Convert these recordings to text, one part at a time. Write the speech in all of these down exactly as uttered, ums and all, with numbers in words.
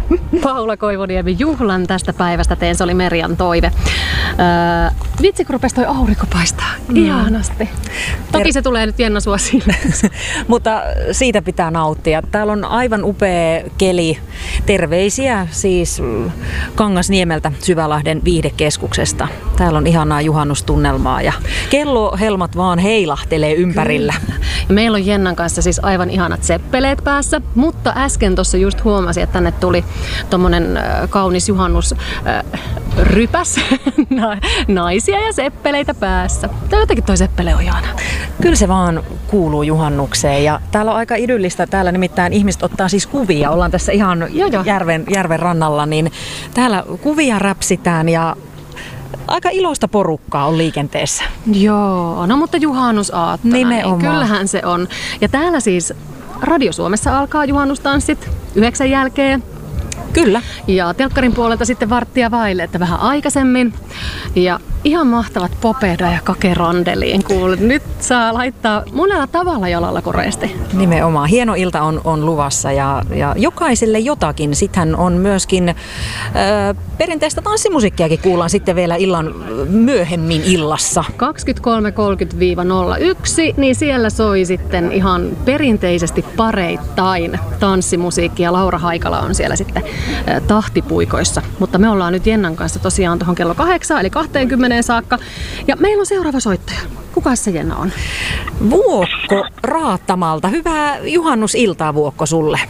Paula Koivuniemi, juhlan tästä päivästä teen, se oli Merjan toive. Öö, vitsi, kun rupesi toi aurinko paistaa. Mm. Ihanasti. Toki se tulee nyt Jenna sua silleen. Mutta siitä pitää nauttia. Täällä on aivan upea keli. Terveisiä siis Kangasniemeltä Syvälahden viihdekeskuksesta. Täällä on ihanaa juhannustunnelmaa ja kellohelmat vaan heilahtelee ympärillä. Ja meillä on Jennan kanssa siis aivan ihanat seppeleet päässä, mutta äsken tuossa just huomasin, että tänne tuli tommonen äh, kaunis juhannus äh, rypäs naisia ja seppeleitä päässä. Tämä jotenkin toi seppele on ihana. Kyllä se vaan kuuluu juhannukseen ja täällä on aika idyllistä. Täällä nimittäin ihmiset ottaa siis kuvia. Ollaan tässä ihan järven, järven rannalla, niin täällä kuvia räpsitään ja aika iloista porukkaa on liikenteessä. Joo, no mutta juhannusaattona, niin kyllähän se on. Ja täällä siis Radio Suomessa alkaa juhannustanssit yhdeksän jälkeen. Kyllä. Ja telkkarin puolelta sitten varttia vaille, että vähän aikaisemmin. Ja ihan mahtavat Popeda ja Kake Randeliin. Kuule, nyt saa laittaa monella tavalla jalalla koreesti. Nimenomaan. Hieno ilta on, on luvassa ja, ja jokaiselle jotakin. Sittenhän on myöskin ö, perinteistä tanssimusiikkiakin kuullaan sitten vielä illan myöhemmin illassa. kaksikymmentäkolme kolmekymmentä nolla yksi, niin siellä soi sitten ihan perinteisesti pareittain tanssimusiikki ja Laura Haikala on siellä sitten ö, tahtipuikoissa. Mutta me ollaan nyt Jennan kanssa tosiaan tuohon kello kahdeksan eli kaksikymmentä saakka. Ja meillä on seuraava soittaja. Kuka se Jenna on? Vuokko Raattamalta. Hyvää juhannusiltaa, Vuokko, sulle.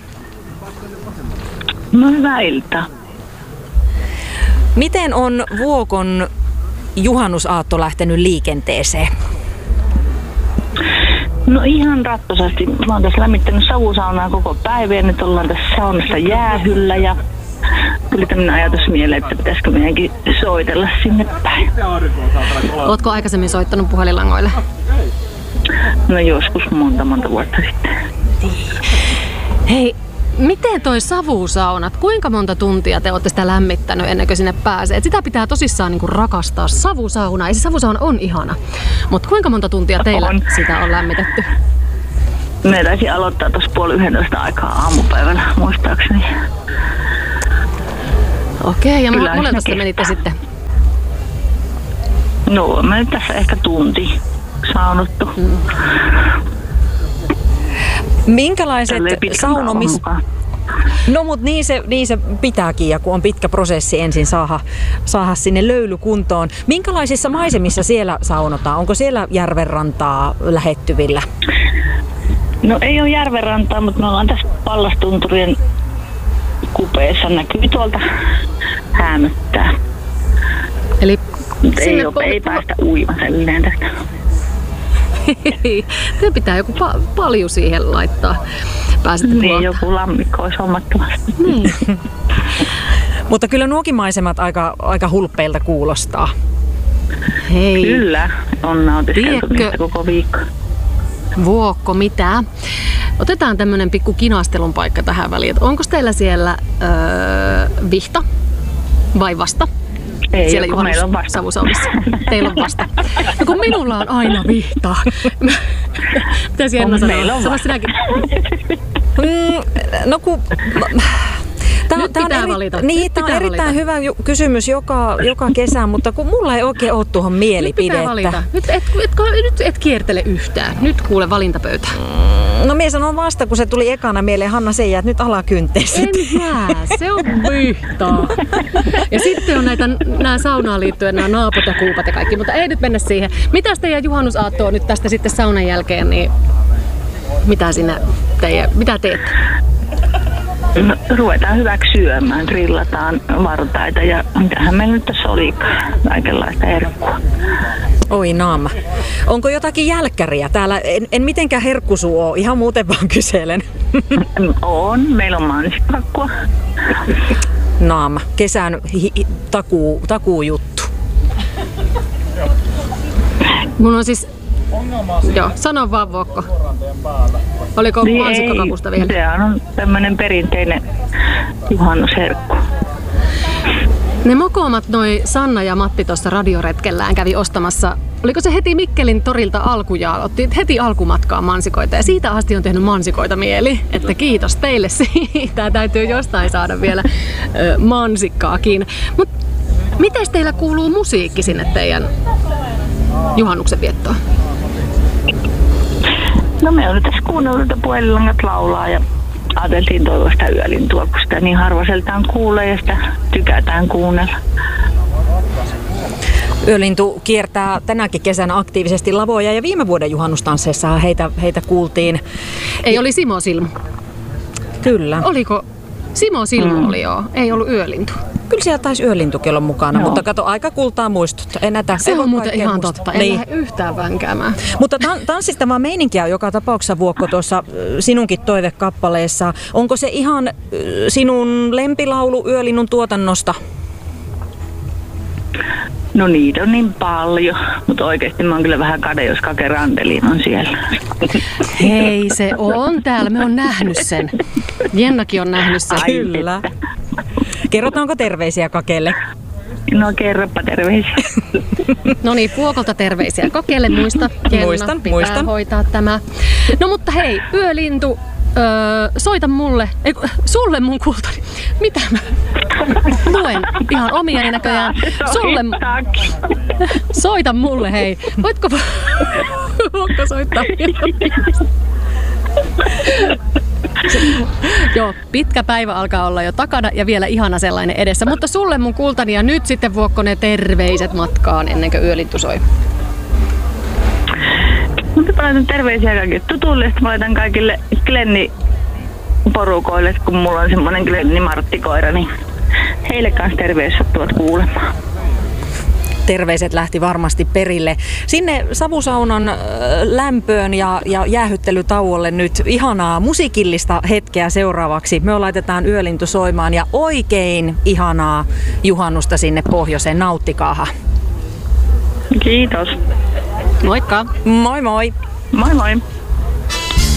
No hyvää iltaa. Miten on Vuokon juhannusaatto lähtenyt liikenteeseen? No ihan rattosasti. Mä oon tässä lämmittänyt savusaunaa koko päivän ja nyt ollaan tässä saunassa jäähyllä ja tuli tämmöinen ajatus mieleen, että pitäisikö meidänkin soitella sinne päin. Ootko aikaisemmin soittanut puhelinlangoille? No joskus monta monta vuotta sitten. Hei, miten toi savusaunat, kuinka monta tuntia te olette sitä lämmittänyt ennen kuin sinne pääsee? Et sitä pitää tosissaan niinku rakastaa, savusauna. Ja se savusauna on ihana. Mutta kuinka monta tuntia teillä on. Sitä on lämmitetty? Me taisi aloittaa tuossa puoli yhdentoista aikaa aamupäivällä, muistaakseni. Okei, ja monelta sitten menitte sitten? No, me tässä ehkä tunti saunottu. Mm. Minkälaiset saunomis... No mut niin se, niin se pitääkin, ja kun on pitkä prosessi ensin saada, saada sinne löyly kuntoon. Minkälaisissa maisemissa siellä saunotaan? Onko siellä järvenrantaa lähettyvillä? No ei ole järvenrantaa, mutta me ollaan tässä Pallastunturien kupeessa, näkyy tuolta Häämöttää. Eli ei, ole, ei päästä uimaselleen tästä. Te pitää joku pa- paljon siihen laittaa. Pääsette niin, puolta. Joku lammikko olisi hommattomasti. Niin. Mutta kyllä nuokin maisemat aika, aika hulppeilta kuulostaa. Hei. Kyllä, on nautiskeltu niistä koko viikko. Vuokko, mitä? Otetaan tämmönen pikku kinastelun paikka tähän väliin. Onko teillä siellä öö, vihta vai vasta? Ei, siellä joku meillä on vasta. Savusaunassa. Teillä on vasta. No kun minulla on aina vihta. Mitäs Jenna sanoo? Meillä on Sano sinäkin. Mm, no kun... Tämä, Nyt tämä pitää on, eri, valita. Niin, tämä on erittäin valita. Hyvä ju- kysymys joka, joka kesä, mutta kun mulla ei oikein ole tuohon mielipidettä. Nyt pitää valita. Nyt et, et, et, et kiertele yhtään. Nyt kuule valintapöytä. No minä sanon vasta, kun se tuli ekana mieleen Hanna Seijä, että nyt alakynteiset. En jää, se on vihtaa. Ja sitten on näitä nämä saunaan liittyen nämä naaput ja kuupat ja kaikki, mutta ei nyt mennä siihen. Mitäs teidän juhannusaatto on nyt tästä sitten saunan jälkeen, niin mitä sinä teidän, mitä teette? No, ruvetaan hyväksi syömään, grillataan vartaita ja mitähän meillä nyt tässä olikaan, kaikenlaista herkkua. Oi naama. Onko jotakin jälkkäriä täällä? En, en mitenkään herkkusuu ole, ihan muuten vaan kyselen. On, meillä on mansikkakakkua. Naama, kesän hi- hi- takuu, takuu juttu. Mun on siis... Joo, sano vaan Vuokko. Oliko niin mansikkakakusta vielä? Se on tämmöinen perinteinen juhannusherkku. Ne mokomat, noi Sanna ja Matti tuossa radioretkellään kävi ostamassa, oliko se heti Mikkelin torilta alkujaan, otti heti alkumatkaan mansikoita ja siitä asti on tehnyt mansikoita mieli, että kiitos teille siitä, täytyy jostain saada vielä ö, mansikkaakin. Mut miten teillä kuuluu musiikki sinne teidän juhannuksen viettoon? No me on nyt tässä kuunnellut, että puhelinlangat laulaa ja ajateltiin toivoa sitä yölintua, kun sitä niin harvaseltaan kuulee ja sitä tykätään kuunnella. Yölintu kiertää tänäkin kesänä aktiivisesti lavoja ja viime vuoden juhannustansseissa heitä, heitä kuultiin. Ei, oli Simo Silmu. Kyllä. Oliko? Simo Silmu mm. oli joo, ei ollut Yölintu. Kyllä siellä taisi Yölintukin olla mukana, no. Mutta kato, aika kultaa muistut. En näitä, se on muuten ihan muistaa. Totta, en niin. lähde yhtään vänkäämään. Mutta tan- tanssistavaa meininkiä on joka tapauksessa, Vuokko, tuossa sinunkin toivekappaleessa. Onko se ihan sinun lempilaulu Yölinnun tuotannosta? No niitä on niin paljon, mutta oikeasti mä oon kyllä vähän kade, jos Kake Randelin on siellä. Hei, se on täällä. Me on nähnyt sen. Jennakin on nähnyt sen. Ai, kyllä. Kerrotaanko terveisiä Kakelle? No kerropa terveisiä. No niin, Vuokolta terveisiä Kakelle. Muista, Jenna, muistan, pitää muistan. hoitaa tämä. No mutta hei, Yölintu, öö, soita mulle, ei, sulle mun kultani. Mitä mä luen ihan omieni näköjään. Sulle, soita mulle, hei. Voitko Vuokko soittaa? Joo, pitkä päivä alkaa olla jo takana ja vielä ihana sellainen edessä. Mutta sulle mun kultani ja nyt sitten Vuokko ne terveiset matkaan ennen kuin Yölintu soi. Mutta mä laitan terveisiä kaikille tutuille, sitten mä laitan kaikille Glenni-porukoille, kun mulla on semmonen Glenni-marttikoira, niin heille kanssa terveys sattuvat kuulemaan. Terveiset lähti varmasti perille. Sinne savusaunan lämpöön ja, ja jäähyttelytauolle nyt ihanaa musiikillista hetkeä seuraavaksi. Me laitetaan Yölintu soimaan ja oikein ihanaa juhannusta sinne pohjoiseen. Nauttikaaha. Kiitos. Moikka. Moi moi. Moi moi.